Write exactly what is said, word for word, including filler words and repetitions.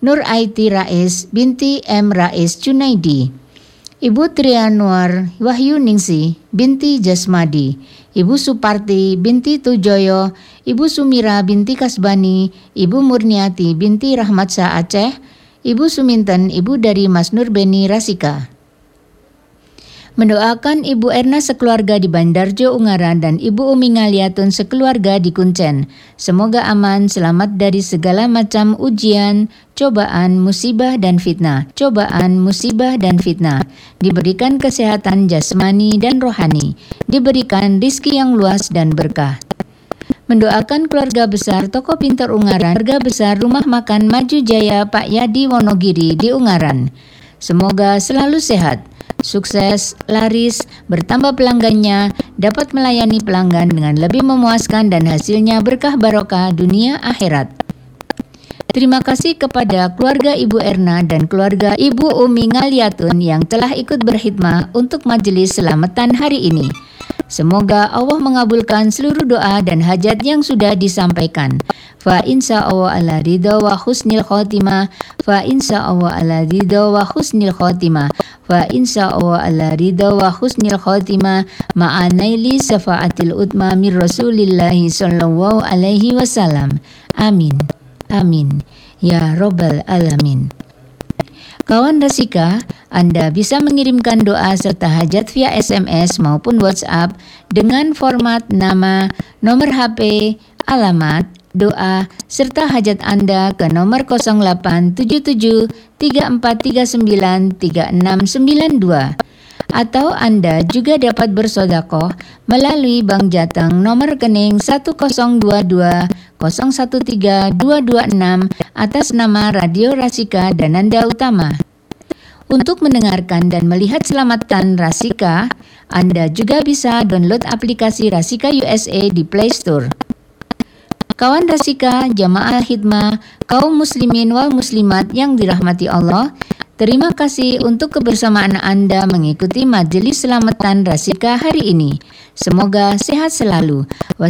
Nur Aiti Rais binti M. Rais Junaidi, Ibu Trianwar Wahyu Ningsih binti Jasmadi, Ibu Suparti binti Tujoyo, Ibu Sumira binti Kasbani, Ibu Murniati binti Rahmatsa Aceh, Ibu Suminten, ibu dari Mas Nur Beni Rasika. Mendoakan Ibu Erna sekeluarga di Bandarjo Ungaran dan Ibu Umi Ngaliatun sekeluarga di Kuncen. Semoga aman, selamat dari segala macam ujian, cobaan, musibah dan fitnah. Cobaan, musibah dan fitnah. Diberikan kesehatan jasmani dan rohani. Diberikan rizki yang luas dan berkah. Mendoakan keluarga besar Toko Pintar Ungaran, keluarga besar Rumah Makan Maju Jaya Pak Yadi Wonogiri di Ungaran. Semoga selalu sehat, sukses, laris, bertambah pelanggannya, dapat melayani pelanggan dengan lebih memuaskan dan hasilnya berkah barokah dunia akhirat. Terima kasih kepada keluarga Ibu Erna dan keluarga Ibu Umi Ngaliatun yang telah ikut berkhidmah untuk majelis selamatan hari ini. Semoga Allah mengabulkan seluruh doa dan hajat yang sudah disampaikan. Fa insya Allah ala ridha wa husnil khotimah. Fa insya Allah ala ridha wa husnil khotimah. Fa insya Allah ala ridha wa husnil khotimah. Ma'anaili syafaatil utma min Rasulillahi sallallahu alaihi wasallam. Amin. Amin. Ya Rabbal Alamin. Kawan Rasika, Anda bisa mengirimkan doa serta hajat via S M S maupun WhatsApp dengan format nama, nomor H P, alamat, doa, serta hajat Anda ke nomor nol delapan tujuh tujuh tiga empat tiga sembilan tiga enam sembilan dua. Atau Anda juga dapat bersodakoh melalui Bank Jateng nomor rekening satu nol dua dua nol satu tiga dua dua enam atas nama Radio Rasika Dananda Utama. Untuk mendengarkan dan melihat selamatan Rasika, Anda juga bisa download aplikasi Rasika U S A di Play Store. Kawan Rasika, jamaah khidmah, kaum muslimin wal muslimat yang dirahmati Allah, terima kasih untuk kebersamaan Anda mengikuti majelis selamatan Rasika hari ini. Semoga sehat selalu.